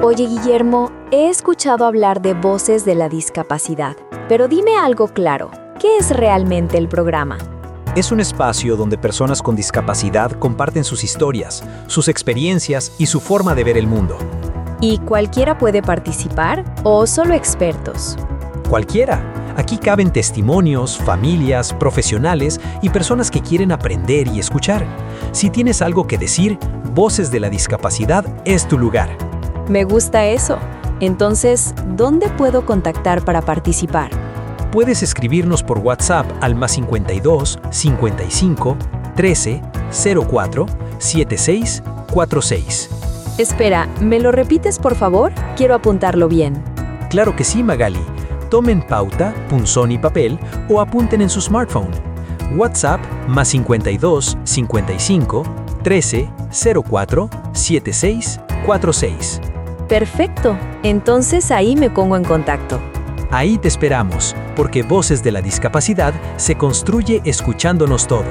Oye, Guillermo, he escuchado hablar de Voces de la Discapacidad, pero dime algo claro, ¿qué es realmente el programa? Es un espacio donde personas con discapacidad comparten sus historias, sus experiencias y su forma de ver el mundo. ¿Y cualquiera puede participar o solo expertos? Cualquiera. Aquí caben testimonios, familias, profesionales y personas que quieren aprender y escuchar. Si tienes algo que decir, Voces de la Discapacidad es tu lugar. Me gusta eso. Entonces, ¿dónde puedo contactar para participar? Puedes escribirnos por WhatsApp al +52 55 13 04 76 46. Espera, ¿me lo repites por favor? Quiero apuntarlo bien. Claro que sí, Magali. Tomen pauta, punzón y papel o apunten en su smartphone. WhatsApp +52 55 13 04 76 46. Perfecto. Entonces ahí me pongo en contacto. Ahí te esperamos, porque Voces de la Discapacidad se construye escuchándonos todos.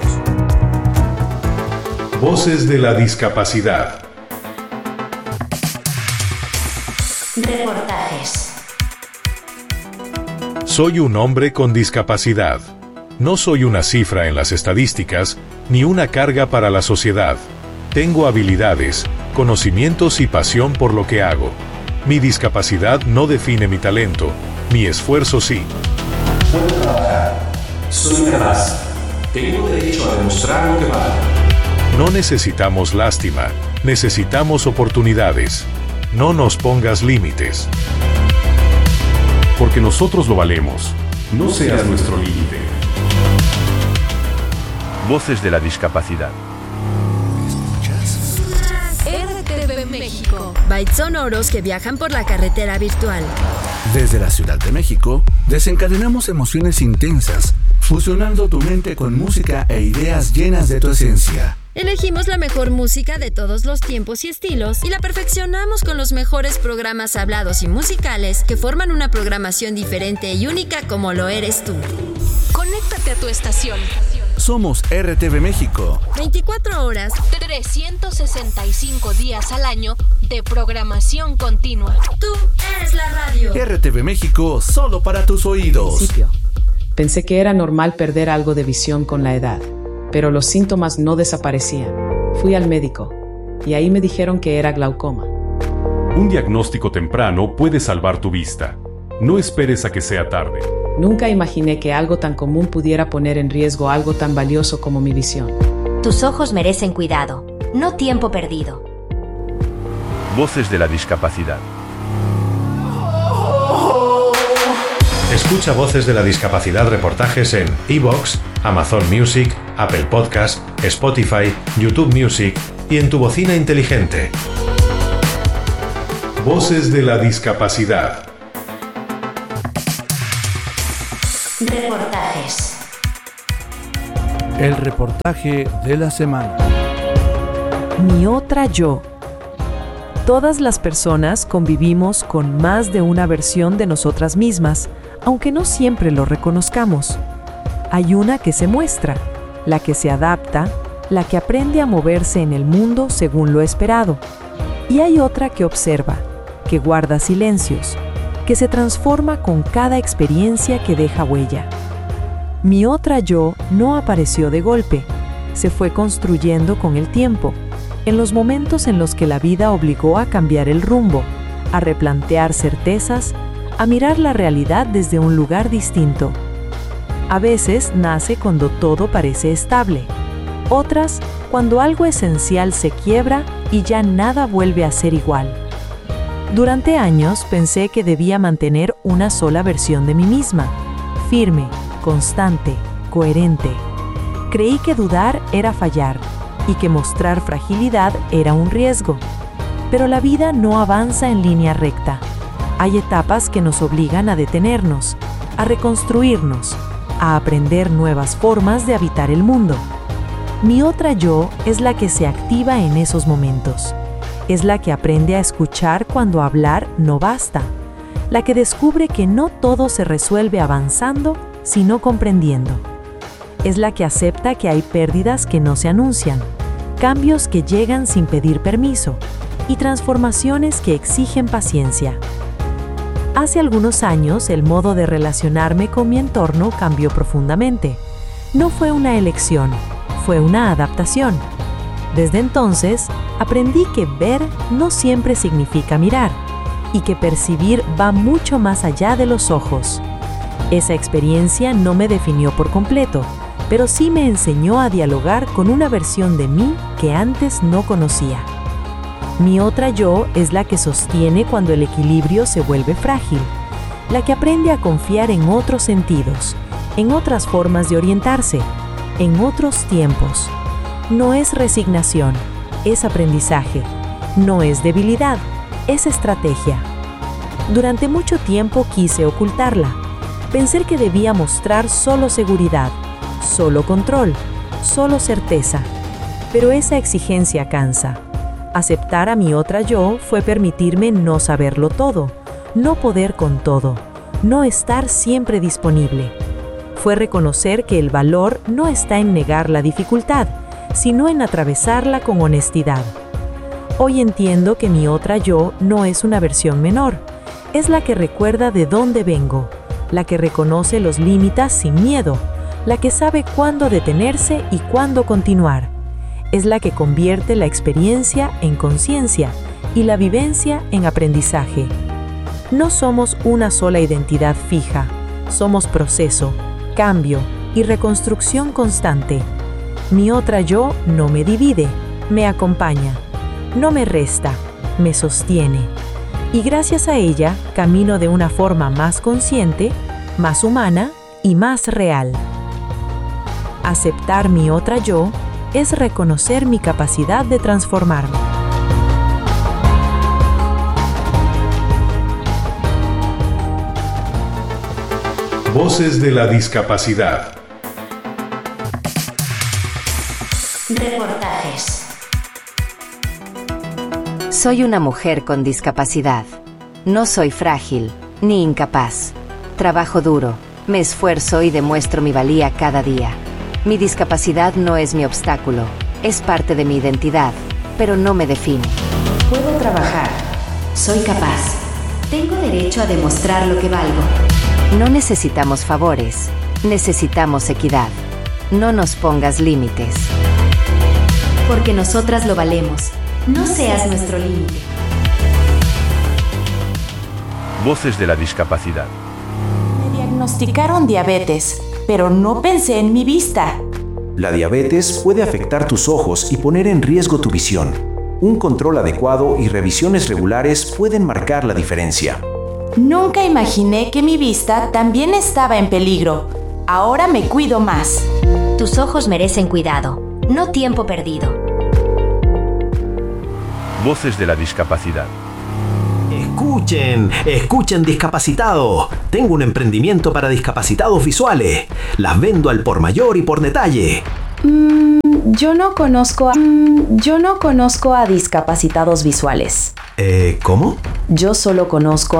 Voces de la Discapacidad. Reportajes. Soy un hombre con discapacidad. No soy una cifra en las estadísticas, ni una carga para la sociedad. Tengo habilidades, conocimientos y pasión por lo que hago. Mi discapacidad no define mi talento, mi esfuerzo sí. Puedo trabajar. Soy capaz. Tengo derecho a demostrar lo que valgo. No necesitamos lástima, necesitamos oportunidades. No nos pongas límites. Porque nosotros lo valemos. No seas nuestro límite. Voces de la Discapacidad. RTV México. Bytes sonoros que viajan por la carretera virtual. Desde la Ciudad de México, desencadenamos emociones intensas, fusionando tu mente con música e ideas llenas de tu esencia. Elegimos la mejor música de todos los tiempos y estilos y la perfeccionamos con los mejores programas hablados y musicales que forman una programación diferente y única como lo eres tú. Conéctate a tu estación. Somos RTV México. 24 horas, 365 días al año de programación continua. tú eres la radio. RTV México, solo para tus oídos. Principio. Pensé que era normal perder algo de visión con la edad, pero los síntomas no desaparecían. Fui al médico y ahí me dijeron que era glaucoma. Un diagnóstico temprano puede salvar tu vista. No esperes a que sea tarde. Nunca imaginé que algo tan común pudiera poner en riesgo algo tan valioso como mi visión. Tus ojos merecen cuidado, no tiempo perdido. Voces de la Discapacidad. Escucha Voces de la Discapacidad reportajes en iVoox, Amazon Music, Apple Podcast, Spotify, YouTube Music y en tu bocina inteligente. Voces de la Discapacidad. Reportajes. El reportaje de la semana. Mi otra yo. Todas las personas convivimos con más de una versión de nosotras mismas, aunque no siempre lo reconozcamos. Hay una que se muestra, la que se adapta, la que aprende a moverse en el mundo según lo esperado. Y hay otra que observa, que guarda silencios, que se transforma con cada experiencia que deja huella. Mi otra yo no apareció de golpe, se fue construyendo con el tiempo, en los momentos en los que la vida obligó a cambiar el rumbo, a replantear certezas, a mirar la realidad desde un lugar distinto. A veces nace cuando todo parece estable, otras cuando algo esencial se quiebra y ya nada vuelve a ser igual. Durante años pensé que debía mantener una sola versión de mí misma, firme, constante, coherente. Creí que dudar era fallar y que mostrar fragilidad era un riesgo. Pero la vida no avanza en línea recta. Hay etapas que nos obligan a detenernos, a reconstruirnos, a aprender nuevas formas de habitar el mundo. Mi otra yo es la que se activa en esos momentos. Es la que aprende a escuchar cuando hablar no basta. La que descubre que no todo se resuelve avanzando, sino comprendiendo. Es la que acepta que hay pérdidas que no se anuncian, cambios que llegan sin pedir permiso, y transformaciones que exigen paciencia. Hace algunos años, el modo de relacionarme con mi entorno cambió profundamente. No fue una elección, fue una adaptación. Desde entonces, aprendí que ver no siempre significa mirar y que percibir va mucho más allá de los ojos. Esa experiencia no me definió por completo, pero sí me enseñó a dialogar con una versión de mí que antes no conocía. Mi otra yo es la que sostiene cuando el equilibrio se vuelve frágil, la que aprende a confiar en otros sentidos, en otras formas de orientarse, en otros tiempos. No es resignación, es aprendizaje. No es debilidad, es estrategia. Durante mucho tiempo quise ocultarla. Pensé que debía mostrar solo seguridad, solo control, solo certeza. Pero esa exigencia cansa. Aceptar a mi otra yo fue permitirme no saberlo todo, no poder con todo, no estar siempre disponible. Fue reconocer que el valor no está en negar la dificultad, sino en atravesarla con honestidad. Hoy entiendo que mi otra yo no es una versión menor, es la que recuerda de dónde vengo, la que reconoce los límites sin miedo, la que sabe cuándo detenerse y cuándo continuar. Es la que convierte la experiencia en conciencia y la vivencia en aprendizaje. No somos una sola identidad fija, somos proceso, cambio y reconstrucción constante. Mi otra yo no me divide, me acompaña, no me resta, me sostiene. Y gracias a ella camino de una forma más consciente, más humana y más real. Aceptar mi otra yo es reconocer mi capacidad de transformarme. Voces de la discapacidad. Reportajes. Soy una mujer con discapacidad. No soy frágil ni incapaz. Trabajo duro, me esfuerzo y demuestro mi valía cada día. Mi discapacidad no es mi obstáculo, es parte de mi identidad, pero no me define. Puedo trabajar. Soy capaz. Tengo derecho a demostrar lo que valgo. No necesitamos favores, necesitamos equidad. No nos pongas límites. Porque nosotras lo valemos. No seas nuestro límite. Voces de la discapacidad. Me diagnosticaron diabetes, pero no pensé en mi vista. La diabetes puede afectar tus ojos y poner en riesgo tu visión. Un control adecuado y revisiones regulares pueden marcar la diferencia. Nunca imaginé que mi vista también estaba en peligro. Ahora me cuido más. Tus ojos merecen cuidado, no tiempo perdido. Voces de la discapacidad. Escuchen discapacitados. Tengo un emprendimiento para discapacitados visuales. Las vendo al por mayor y por detalle. Yo no conozco a discapacitados visuales. ¿Cómo? Yo solo conozco